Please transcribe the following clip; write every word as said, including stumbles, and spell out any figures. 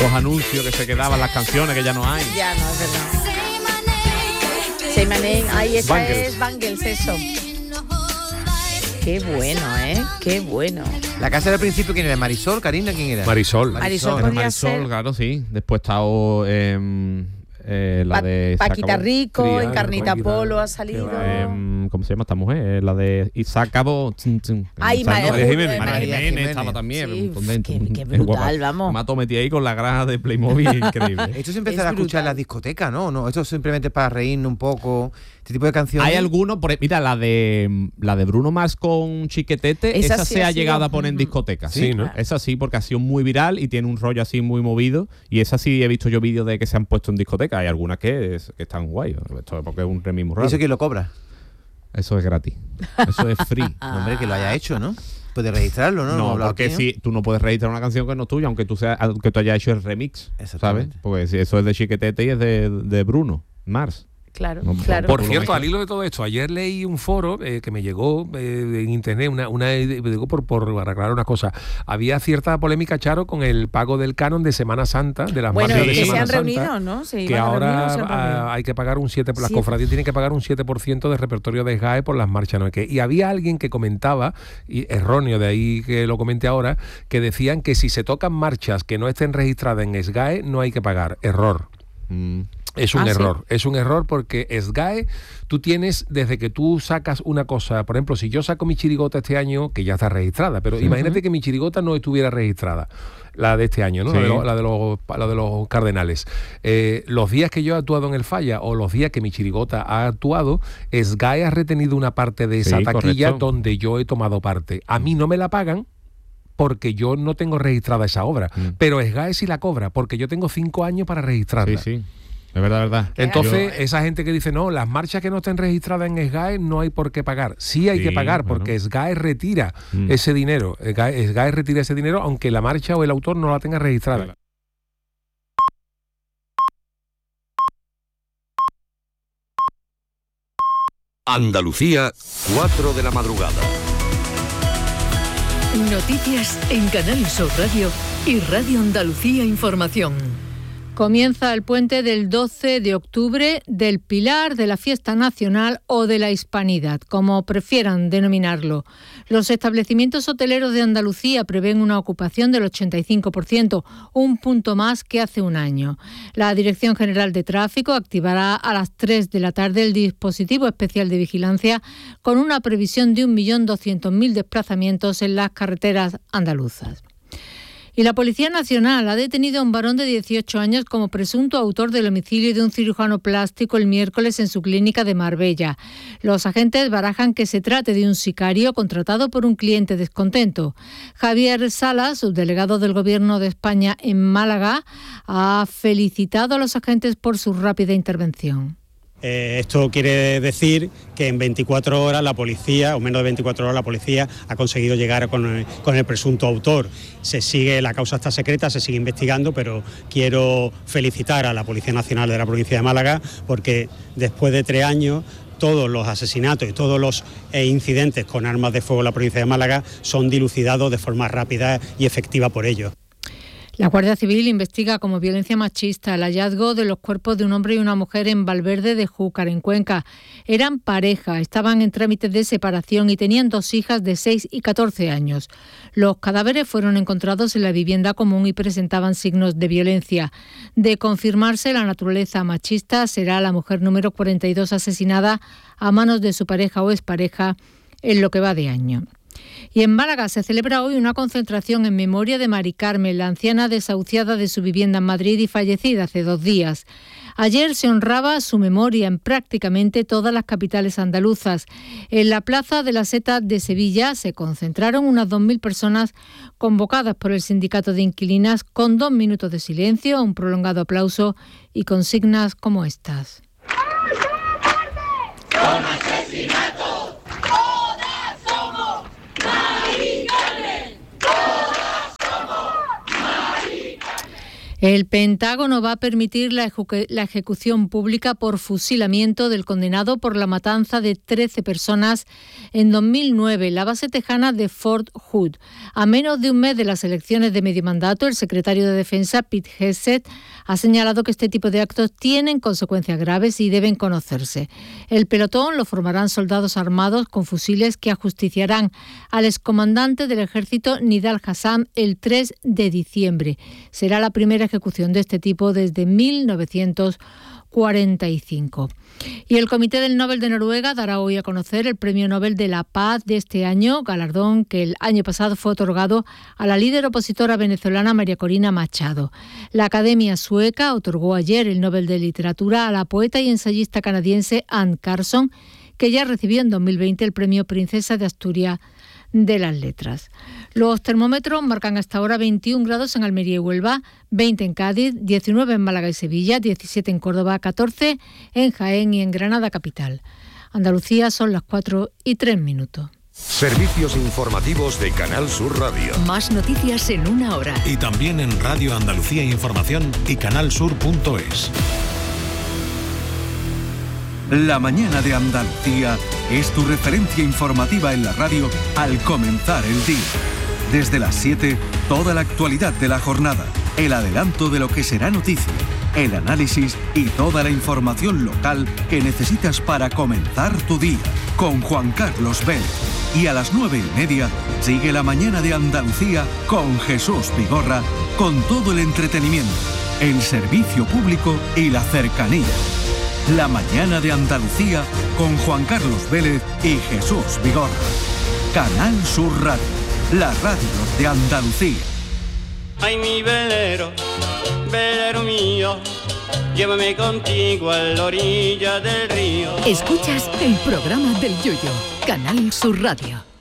los anuncios que se quedaban, las canciones que ya no hay. Ya no, es verdad. Say my name, ahí esa Bangles. es Bangles, eso. Qué bueno, ¿eh? Qué bueno. La casa del principio, ¿quién era? ¿Marisol? ¿Karina? ¿Quién era? Marisol. Marisol Era podría Marisol, ser. claro, sí. Después está oh, eh, eh, la Pa- de... se Paquita acabó. Rico, Criar, Encarnita Paquita, Polo ha salido. Eh, ¿Cómo se llama esta mujer? Eh, La de... Y se acabó... Tzum, tzum. Ay, O sea, María no, María Ju- Jiménez. María María Jiménez Jiménez. estaba también. Sí, un montón, qué- un- qué es brutal, guapa. vamos. Me ha metí ahí con la granja de Playmobil, increíble. Esto se empezó Es a escuchar en brutal. las discotecas, ¿no? ¿no? Esto es simplemente para reírnos un poco. Este tipo de canciones. Hay algunos, por, mira, la de la de Bruno Mars con Chiquetete, Esa esa, sí se ha ha sido- llegado a poner en Ujú. discotecas. Sí, ¿no? Esa sí, porque ha sido muy viral y tiene un rollo así muy movido. Y esa sí he visto yo vídeos de que se han puesto en discotecas. Hay algunas que, es- que están guay. Esto es porque es un remix muy ¿Y raro. eso quién lo cobra? Eso es gratis. Eso es free. No, hombre, que lo haya hecho, ¿no? Puede registrarlo, ¿no? Lo hemos No, hablado porque aquí, ¿no? si tú no puedes registrar una canción que no es tuya, aunque tú seas, aunque tú hayas hecho el remix, ¿sabes? Exactamente. Porque si eso es de Chiquetete y es de, de Bruno Mars. Claro, No, claro. Por Tú lo cierto, mezclas. al hilo de todo esto, ayer leí un foro eh, que me llegó eh, en internet, una, una digo por, por aclarar una cosa. Había cierta polémica, Charo, con el pago del canon de Semana Santa, de las Bueno, marchas de que se Semana han Santa, reunido, ¿no? Se que iban a reunir, ahora ¿o se han reunido? ah, hay que pagar un siete por ciento, las Siete. cofradías tienen que pagar un siete por ciento de repertorio de S G A E por las marchas, ¿no? Que, y había alguien que comentaba, y erróneo, de ahí que lo comenté ahora, que decían que si se tocan marchas que no estén registradas en S G A E, no hay que pagar. Error. Mm. Es un Ah, ¿sí? error, es un error porque S G A E, tú tienes, desde que tú sacas una cosa, por ejemplo, si yo saco mi chirigota este año, que ya está registrada, pero imagínate que mi chirigota no estuviera registrada, la de este año, ¿no? Sí. La, de los, la, de los, la de los Cardenales. Eh, los días que yo he actuado en el Falla o los días que mi chirigota ha actuado, S G A E ha retenido una parte de esa Sí, taquilla correcto. donde yo he tomado parte. A mí no me la pagan, porque yo no tengo registrada esa obra, Mm. pero S G A E sí la cobra, porque yo tengo cinco años para registrarla. Sí, sí. Es verdad, es verdad. Entonces, Yo- esa gente que dice, no, las marchas que no estén registradas en S G A E no hay por qué pagar. Sí hay Sí, que pagar, bueno. porque S G A E retira Mm. ese dinero. S G A E, S G A E retira ese dinero, aunque la marcha o el autor no la tenga registrada. Andalucía, cuatro de la madrugada. Noticias en Canal Sur Radio y Radio Andalucía Información. Comienza el puente del doce de octubre del Pilar, de la Fiesta Nacional o de la Hispanidad, como prefieran denominarlo. Los establecimientos hoteleros de Andalucía prevén una ocupación del ochenta y cinco por ciento, un punto más que hace un año. La Dirección General de Tráfico activará a las tres de la tarde el dispositivo especial de vigilancia con una previsión de un millón doscientos mil desplazamientos en las carreteras andaluzas. Y la Policía Nacional ha detenido a un varón de dieciocho años como presunto autor del homicidio de un cirujano plástico el miércoles en su clínica de Marbella. Los agentes barajan que se trate de un sicario contratado por un cliente descontento. Javier Salas, subdelegado del Gobierno de España en Málaga, ha felicitado a los agentes por su rápida intervención. Eh, esto quiere decir que en veinticuatro horas la policía, o menos de veinticuatro horas, la policía ha conseguido llegar con el, con el presunto autor. Se sigue, la causa está secreta, se sigue investigando, pero quiero felicitar a la Policía Nacional de la provincia de Málaga porque después de tres años todos los asesinatos y todos los eh, incidentes con armas de fuego en la provincia de Málaga son dilucidados de forma rápida y efectiva por ellos. La Guardia Civil investiga como violencia machista el hallazgo de los cuerpos de un hombre y una mujer en Valverde de Júcar, en Cuenca. Eran pareja, estaban en trámites de separación y tenían dos hijas de seis y catorce años. Los cadáveres fueron encontrados en la vivienda común y presentaban signos de violencia. De confirmarse la naturaleza machista, será la mujer número cuarenta y dos asesinada a manos de su pareja o expareja en lo que va de año. Y en Málaga se celebra hoy una concentración en memoria de Mari Carmen, la anciana desahuciada de su vivienda en Madrid y fallecida hace dos días. Ayer se honraba su memoria en prácticamente todas las capitales andaluzas. En la Plaza de la Seta de Sevilla se concentraron unas dos mil personas convocadas por el Sindicato de Inquilinas con dos minutos de silencio, un prolongado aplauso y consignas como estas. ¡Con asesinato! El Pentágono va a permitir la, ejecu- la ejecución pública por fusilamiento del condenado por la matanza de trece personas en dos mil nueve en la base tejana de Fort Hood. A menos de un mes de las elecciones de medio mandato, el secretario de Defensa, Pete Hegseth, ha señalado que este tipo de actos tienen consecuencias graves y deben conocerse. El pelotón lo formarán soldados armados con fusiles que ajusticiarán al excomandante del ejército Nidal Hassam el tres de diciembre. Será la primera ejecución de este tipo desde mil novecientos cuarenta y cinco. Y el Comité del Nobel de Noruega dará hoy a conocer el Premio Nobel de la Paz de este año, galardón que el año pasado fue otorgado a la líder opositora venezolana María Corina Machado. La Academia Sueca otorgó ayer el Nobel de Literatura a la poeta y ensayista canadiense Anne Carson, que ya recibió en dos mil veinte el Premio Princesa de Asturias de las Letras. Los termómetros marcan hasta ahora veintiún grados en Almería y Huelva, veinte en Cádiz, diecinueve en Málaga y Sevilla, diecisiete en Córdoba, catorce en Jaén y en Granada capital. Andalucía son las cuatro y tres minutos. Servicios informativos de Canal Sur Radio. Más noticias en una hora. Y también en Radio Andalucía Información y canalsur punto es. La mañana de Andalucía es tu referencia informativa en la radio al comenzar el día. Desde las siete, toda la actualidad de la jornada, el adelanto de lo que será noticia, el análisis y toda la información local que necesitas para comenzar tu día. Con Juan Carlos Vélez. Y a las nueve y media, sigue la mañana de Andalucía con Jesús Vigorra, con todo el entretenimiento, el servicio público y la cercanía. La mañana de Andalucía con Juan Carlos Vélez y Jesús Vigorra. Canal Sur Radio, la radio de Andalucía. Ay, mi velero, velero mío, llévame contigo a la orilla del río. Escuchas el programa del Yoyo, Canal Sur Radio.